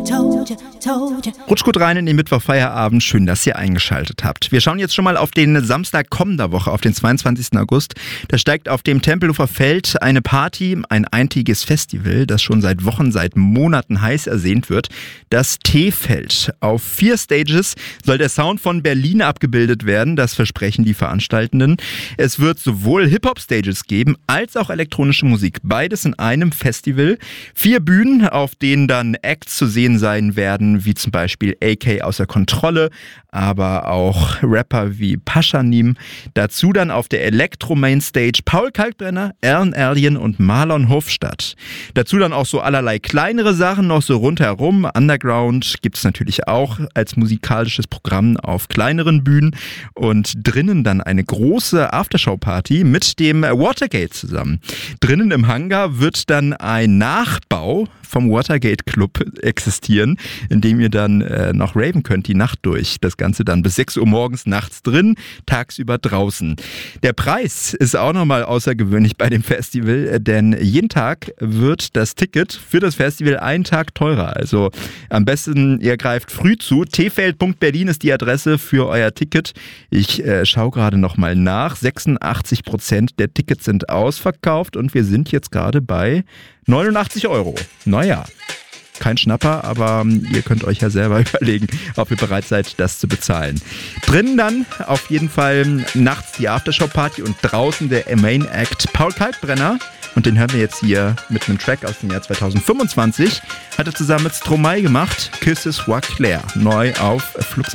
Rutscht gut rein in den Mittwochfeierabend. Schön, dass ihr eingeschaltet habt. Wir schauen jetzt schon mal auf den Samstag kommender Woche, auf den 22. August. Da steigt auf dem Tempelhofer Feld eine Party, ein eintägiges Festival, das schon seit Wochen, seit Monaten heiß ersehnt wird. Das T-Feld. Auf 4 Stages soll der Sound von Berlin abgebildet werden. Das versprechen die Veranstaltenden. Es wird sowohl Hip-Hop-Stages geben, als auch elektronische Musik. Beides in einem Festival. 4 Bühnen, auf denen dann Acts zu sehen sein werden, wie zum Beispiel AK außer Kontrolle, aber auch Rapper wie Paschanim. Dazu dann auf der Elektro-Mainstage Paul Kalkbrenner, Alan Alien und Marlon Hofstadt. Dazu dann auch so allerlei kleinere Sachen noch so rundherum. Underground gibt es natürlich auch als musikalisches Programm auf kleineren Bühnen und drinnen dann eine große Aftershow-Party mit dem Watergate zusammen. Drinnen im Hangar wird dann ein Nachbau vom Watergate Club existieren, in dem ihr dann noch raven könnt die Nacht durch. Das Ganze dann bis 6 Uhr morgens nachts drin, tagsüber draußen. Der Preis ist auch nochmal außergewöhnlich bei dem Festival, denn jeden Tag wird das Ticket für das Festival einen Tag teurer. Also am besten, ihr greift früh zu. tfeld.berlin ist die Adresse für euer Ticket. Ich schaue gerade nochmal nach. 86% der Tickets sind ausverkauft und wir sind jetzt gerade bei 89 €. Naja, kein Schnapper, aber ihr könnt euch ja selber überlegen, ob ihr bereit seid, das zu bezahlen. Drinnen dann auf jeden Fall nachts die Aftershow-Party und draußen der Main Act Paul Kalkbrenner. Und den hören wir jetzt hier mit einem Track aus dem Jahr 2025. Hat er zusammen mit Stromae gemacht. Kisses War Claire. Neu auf Flux.